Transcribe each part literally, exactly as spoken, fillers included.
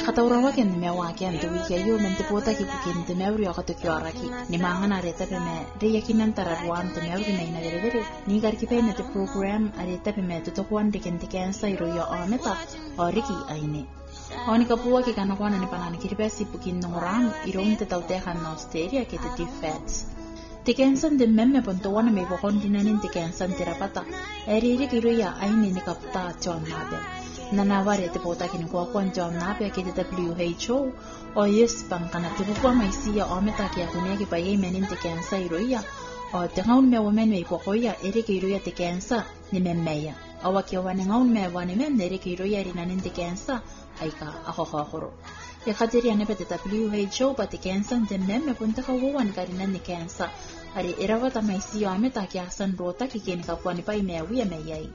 khataura wa ken me wa ken to wike yo men te pota ki bukin te me uri akato ki araki ni mangana reta pe me de yakinan taradwan te me uri nei na vere vere ni gar ki pe ne te program areta pe me to to kwan de ken te ken sa iro yo ameta oriki aine oni kapua ki kana kwana ni panani ki pesi bukin no ram iro te taute han no steria ke te fats te kensan de memme ponto wana me bokon dinanin te kensan terapata eri ri ki ro ya aine ni kapta chon nabe nanaware te pota ki ko kwan jom na pe ki te W H O o yes pang kana te ko mai sia o meta ki akune ki pa ye menin te kensa iroia o te ngaun me women me ko koia ere ki iroia te kensa ni memmeya o wa ki o wane ngaun me wane men ere ki iroia ri nanin te kensa aika a ho ho horo e khateri ane pe te W H O pa te kensa te memme punta ka wan ka ri nan ni kensa ari erawata mai sia o meta ki asan rota ki ken ka kwani pa me wi me yai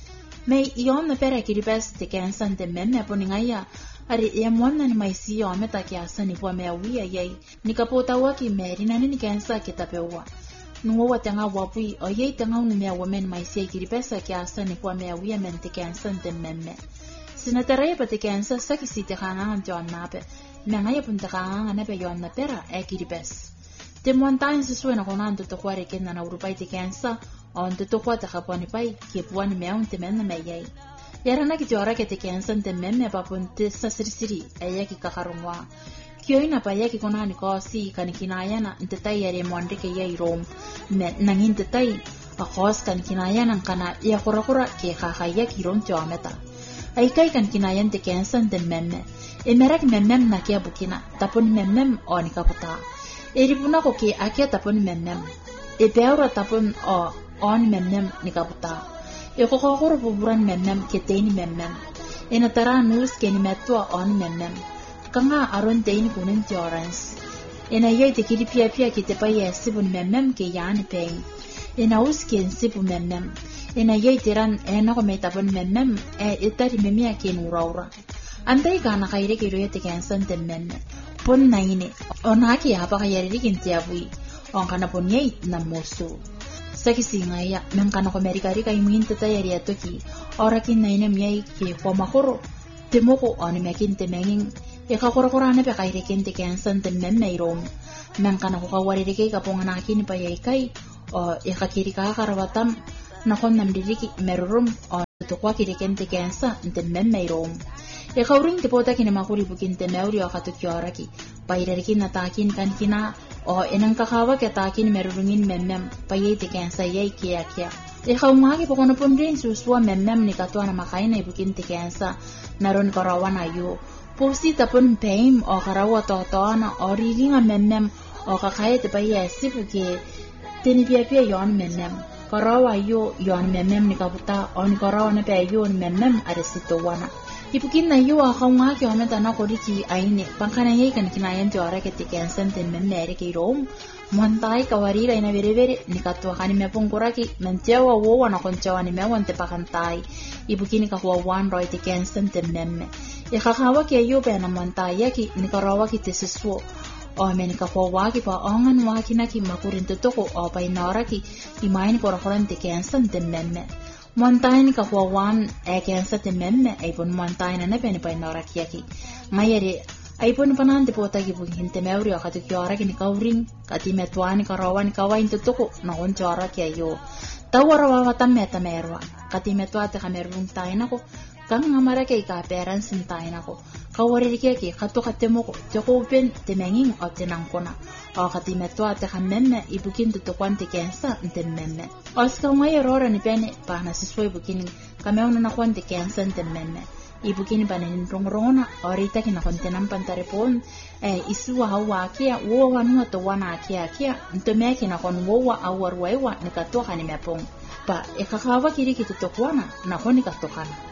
May ion na pera ki ribes te kensan te memme poningaya ari e mwana ni mai si o meta ki asani po me awia yai ni kapota wa ki meri na ni kensa ki tapewa nuo wa tanga wa pui o yei tanga ni me women mai si ki ribes ki asani po me awia men te kensan te memme sina tare pa te kensa sa ki si te khanga an jon nape me ngai pun te khanga na pe yon na pera e ki ribes te montagne se suena konando to kware ken na urupai te kensa on te tokwa te kaponi pai ki puani meun te mena me yai yarana ki jora ke te kensan te memme pa pun te sasirisiri aya ki kakarungwa kioina pa ya ki konani ko si kan kinayana te tai yare monde ke yai rom me nangin te tai a khos kan kinayana kana ya khorakura ke kha khaya ki rom jameta ai kai kan kinayan te kensan te memme e merak memmem na ke bukina tapun memmem on kapata eri puna ko ke akia tapun memmem e peura tapun o on memmem ni kaputa e ko ko ko buran memmem ke teini memmem e na tara nus ke ni metwa on memmem kanga aron teini kunen jorans e na yei te kiri pia pia ke te pai e sibun memmem ke yani pe e na us ke sibu memmem e na yei tiran e na ko meta bon memmem e etari memia ke nuraura andai kana kaire ke ro te kensan te memme pon naine ona ki apa ka yari kin te abui on kana pon yei na mosu Sakisi ngaya men kana ko Amerika ri kai muin tata yari atoki ora kin naine miai ke ko mahoro te moko ani mekin te mengin e ka kora kora ne pe kai re ken te kensan te memme rom men kana ko wari re kai ka pongana kin pa yai kai o e ka kiri ka karawatam na kon nam diriki merum o to kwa kiri ken te kensa te memme rom e ka urin te pota kin makuri bukin te meuri o ka to kyora ki pa ire kin na takin kan kina o enang kakawa ke takin merurungin memmem paye te kensa yai kia kia e khauma ki pokono pondrin susua memmem ni katwa na makaina ibukin te kensa naron karawana yo posi tapon peim o karawa to to na originga memmem o kakaye te paye sipuke teni pia pia yon memmem karawa yo yon memmem ni kaputa on karawa na pe yon memmem aresito wana ipukin na yo khauma ki ometa na koriki aine pankana yei kan kinayan jora ke te kensan te memme ke rom montai kawari ina vere vere ni katwa kani me pongora ki mentewa wo wana konchawa ni me wante pakantai ipukin ka huwa wan roi te kensan te memme e khahawa ke yo pe na montai ya ki ni karawa ki te sesuo o men ka huwa wa ki pa ongan wa ki na ki makurin te toko o pa inara ki imain kora koran te kensan te memme Montagne ka huwa wan e kensa te memme ay pun montagne na pene pa inora kiaki mayere ay pun panan te pota ki bukin te meuri o katu kiora ki ni kauring kati metwani ka rawan ka wain te toko na on kiora ki ayo tawara wa tam meta merwa kati metwa te kamerung taina ko kang ngamara ke ka peran sin taina ko kawari ki ki katu katemo ko te ko pen te menging o te nangkona o kati metwa te kamemme ibukin te tokwan te kensa te memme Oska ngai rora ni pene pa na sisoi bukin kameuna na kwante kensan te memme ibukin pa nin rongrona orita kina kontenam pantarepon e isua hawa kia wo wanu to wana kia kia ntome kina kon wo awar wewa ni katoka ni mepong pa e kakawa kiri ki to tokwana na koni katokana